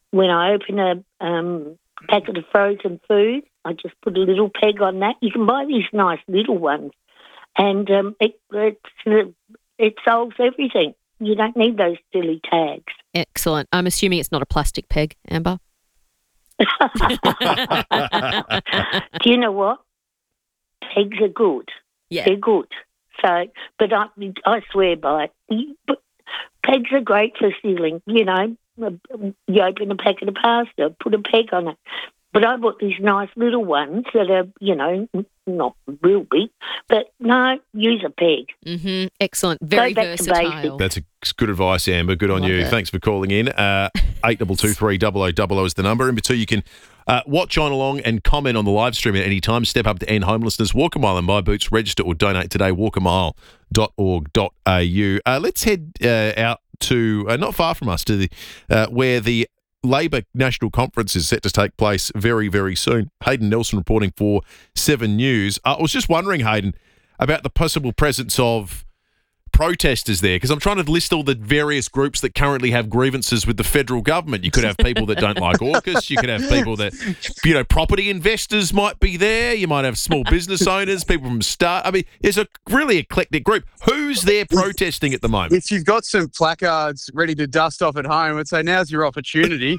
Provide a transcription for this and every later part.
when I open a packet of frozen food, I just put a little peg on that. You can buy these nice little ones, and it solves everything. You don't need those silly tags. Excellent. I'm assuming it's not a plastic peg, Amber. Do you know what? Pegs are good. Yeah. They're good. So, but I swear by it. But pegs are great for sealing. You know, you open a packet of pasta, put a peg on it. But I bought these nice little ones that are, you know, not real big, but no, use a peg. Mm-hmm. Excellent. Very versatile. That's good advice, Amber. Good on you. It. Thanks for calling in. 8223 0000 is the number. And two, you can watch on along and comment on the live stream at any time. Step up to end homelessness. Walk a mile and buy boots. Register or donate today. walkamile.org.au. Let's head out to not far from us to the where the Labor National Conference is set to take place very, very soon. Hayden Nelson reporting for 7 News. I was just wondering, Hayden, about the possible presence of protesters there, because I'm trying to list all the various groups that currently have grievances with the federal government. You could have people that don't like AUKUS. You could have people that, you know, property investors might be there. You might have small business owners, people from Star. I mean, it's a really eclectic group. Who's there protesting at the moment? If you've got some placards ready to dust off at home, I'd say now's your opportunity.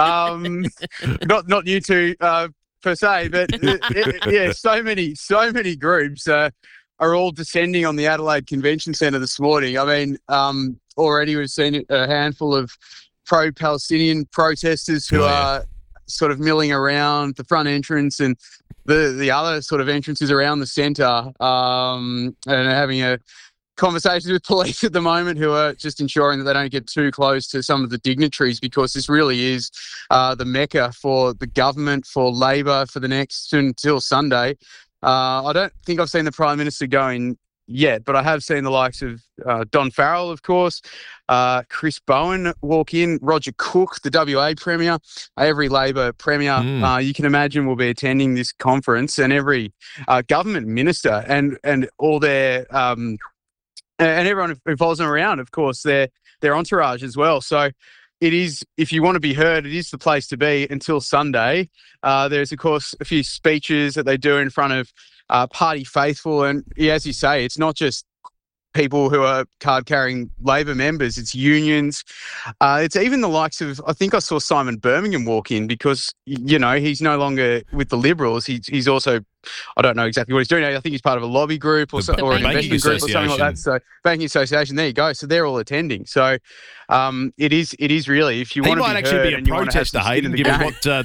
Not you two per se, but yeah, so many groups are all descending on the Adelaide Convention Centre this morning. I mean, already we've seen a handful of pro-Palestinian protesters who are sort of milling around the front entrance and the other sort of entrances around the centre, and having a conversations with police at the moment, who are just ensuring that they don't get too close to some of the dignitaries, because this really is the mecca for the government, for Labor, for the next until Sunday. I don't think I've seen the Prime Minister going yet, but I have seen the likes of Don Farrell, of course, Chris Bowen walk in, Roger Cook, the WA Premier, every Labor Premier you can imagine will be attending this conference, and every government minister and all their and everyone who follows them around, of course, their entourage as well. So it is, if you want to be heard, it is the place to be until Sunday. There's, of course, a few speeches that they do in front of party faithful. And as you say, it's not just people who are card-carrying Labor members, it's unions. It's even the likes of, I think I saw Simon Birmingham walk in, because, you know, he's no longer with the Liberals. He's also, I don't know exactly what he's doing. I think he's part of a lobby group or an investment group or something like that. So banking association, there you go. So they're all attending. So it is really, if you want to be heard, he might actually be a protester, Hayden, given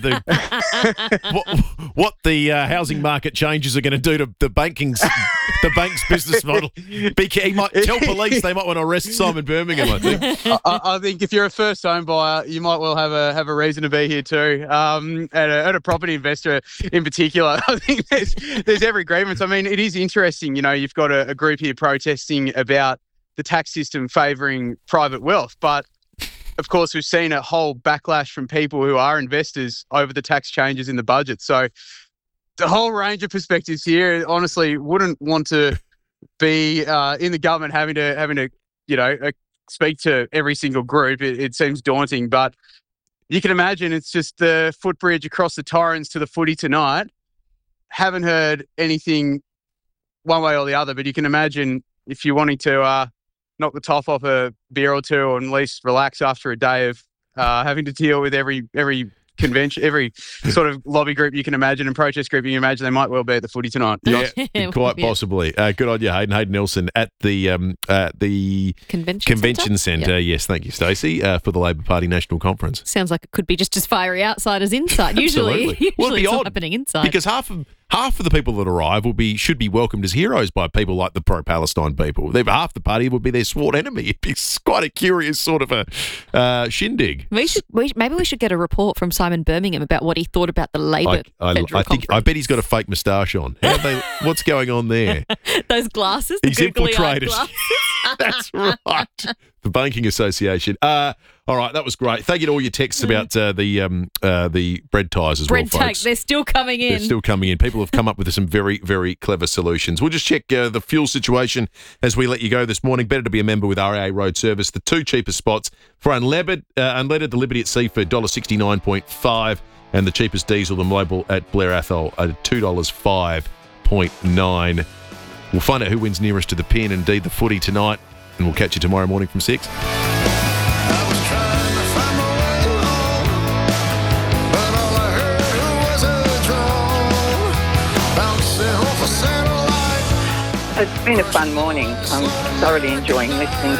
what the housing market changes are going to do to the bank's business model. He might tell police they might want to arrest Simon Birmingham, I think. I think if you're a first home buyer, you might well have a reason to be here too. And a property investor in particular, I think there's every grievance. I mean, it is interesting, you know, you've got a group here protesting about the tax system favouring private wealth, but of course we've seen a whole backlash from people who are investors over the tax changes in the budget. So the whole range of perspectives here, honestly, wouldn't want to be in the government having to you know, speak to every single group. It seems daunting, but you can imagine it's just the footbridge across the Torrens to the footy tonight. Haven't heard anything one way or the other, but you can imagine if you're wanting to knock the top off a beer or two, or at least relax after a day of having to deal with every convention, every sort of lobby group you can imagine and protest group you can imagine, they might well be at the footy tonight. Yeah, quite possibly. Good on you, Hayden. Hayden Nelson at the Convention Centre. Yep. Yes, thank you, Stacey, for the Labor Party National Conference. Sounds like it could be just as fiery outside as inside. Usually it's not happening inside. Because half of the people that arrive should be welcomed as heroes by people like the pro-Palestine people. Half the party would be their sworn enemy. It'd be quite a curious sort of a shindig. Maybe we should get a report from Simon Birmingham about what he thought about the Labor federal conference. I bet he's got a fake moustache on. What's going on there? Those glasses. He's infiltrated. Glasses. That's right. The Banking Association. All right, that was great. Thank you to all your texts about the bread ties as Bread well, take, folks. they're still coming in. They're still coming in. People have come up with some very, very clever solutions. We'll just check the fuel situation as we let you go this morning. Better to be a member with RAA Road Service. The two cheapest spots for unleaded, the Liberty at Seaford, $1.69.5, and the cheapest diesel, the Mobil at Blair Athol at $2.05.9. We'll find out who wins nearest to the pin, indeed the footy tonight, and we'll catch you tomorrow morning from 6. It's been a fun morning. I'm thoroughly enjoying listening